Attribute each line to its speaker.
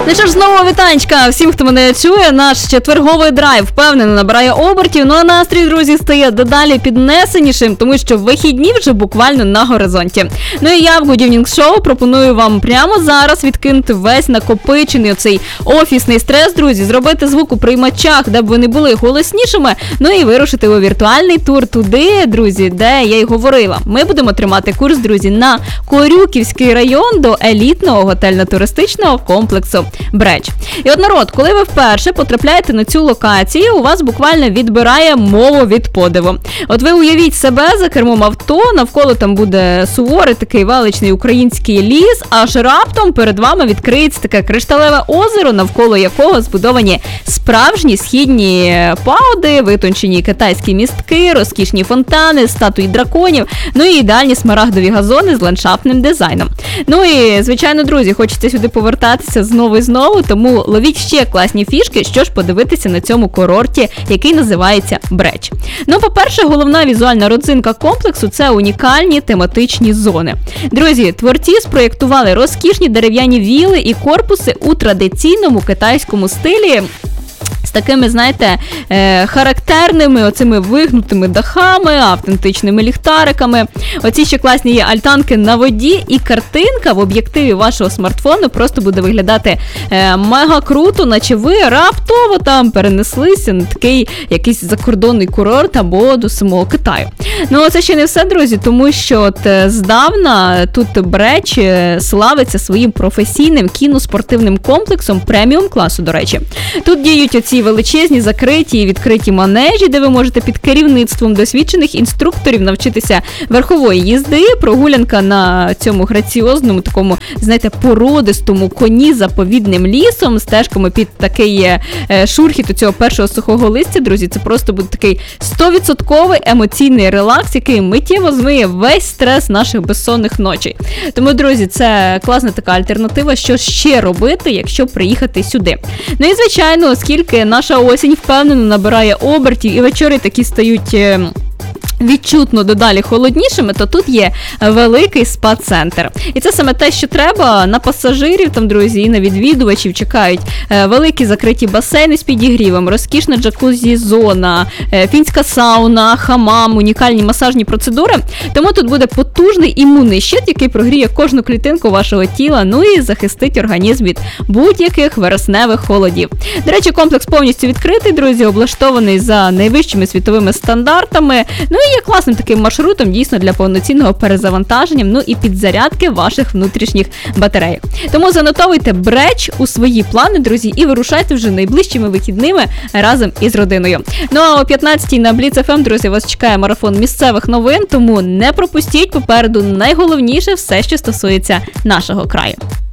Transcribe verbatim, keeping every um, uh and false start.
Speaker 1: Ну що ж, знову вітанечка всім, хто мене чує. Наш четверговий драйв впевнено набирає обертів, ну а настрій, друзі, стає дедалі піднесенішим, тому що вихідні вже буквально на горизонті. Ну і я в Good Evening Show пропоную вам прямо зараз відкинути весь накопичений оцей офісний стрес, друзі, зробити звук у приймачах, де б вони були голоснішими, ну і вирушити у віртуальний тур туди, друзі, де я й говорила. Ми будемо тримати курс, друзі, на Корюківський район до елітного готельно-туристичного комплексу Бреч. І от, народ, коли ви вперше потрапляєте на цю локацію, у вас буквально відбирає мову від подиву. От ви уявіть себе за кермом авто, навколо там буде суворий такий величний український ліс, аж раптом перед вами відкриється таке кришталеве озеро, навколо якого збудовані справжні східні пауди, витончені китайські містки, розкішні фонтани, статуї драконів, ну і ідеальні смарагдові газони з ландшафтним дизайном. Ну і, звичайно, друзі, хочеться сюди повертатися знову і знову, тому ловіть ще класні фішки, що ж подивитися на цьому курорті, який називається Бреч. Ну, по-перше, головна візуальна родзинка комплексу – це унікальні тематичні зони. Друзі, творці спроєктували розкішні дерев'яні віли і корпуси у традиційному китайському стилі, з такими, знаєте, е, характерними оцими вигнутими дахами, автентичними ліхтариками. Оці ще класні є альтанки на воді, і картинка в об'єктиві вашого смартфону просто буде виглядати е, мега круто, наче ви раптово там перенеслися на такий якийсь закордонний курорт або до самого Китаю. Ну, це ще не все, друзі, тому що от е, здавна тут Бреч е, славиться своїм професійним кіноспортивним комплексом преміум класу, до речі. Тут діють оці величезні, закриті і відкриті манежі, де ви можете під керівництвом досвідчених інструкторів навчитися верхової їзди, прогулянка на цьому граціозному, такому, знаєте, породистому коні заповідним лісом, стежками під такий е, шурхіт у цього першого сухого листя, друзі, це просто буде такий сто відсотків емоційний релакс, який миттєво змиє весь стрес наших безсонних ночей. Тому, друзі, це класна така альтернатива, що ще робити, якщо приїхати сюди. Ну і, звичайно, оскільки наша осінь впевнено набирає обертів і вечори такі стають відчутно дедалі холоднішими, то тут є великий спа-центр. І це саме те, що треба. На пасажирів, там, друзі, і на відвідувачів чекають великі закриті басейни з підігрівом, розкішна джакузі-зона, фінська сауна, хамам, унікальні масажні процедури. Тому тут буде потужний імунний щит, який прогріє кожну клітинку вашого тіла, ну і захистить організм від будь-яких вересневих холодів. До речі, комплекс повністю відкритий, друзі, облаштований за найвищими світовими стандартами. Ну і є класним таким маршрутом дійсно для повноцінного перезавантаження, ну і підзарядки ваших внутрішніх батарейок. Тому занотовуйте Бреч у свої плани, друзі, і вирушайте вже найближчими вихідними разом із родиною. Ну а о п'ятнадцятій на Бліц еф ем, друзі, вас чекає марафон місцевих новин, тому не пропустіть, попереду найголовніше все, що стосується нашого краю.